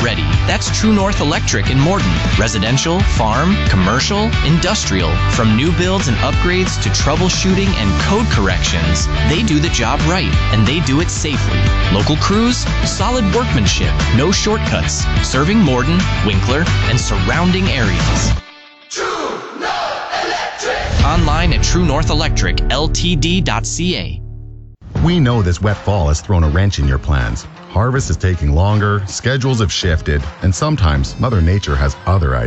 ready. That's True North Electric in Morton. Residential, farm, commercial, industrial. From new builds and upgrades to troubleshooting and code corrections, they do the job right, and they do it safely. Local crews, solid workmanship, no shortcuts. Serving Morton, Winkler, and surrounding areas. True North Electric! Online at TrueNorthElectricLTD.ca. We know this wet fall has thrown a wrench in your plans. Harvest is taking longer, schedules have shifted, and sometimes Mother Nature has other ideas.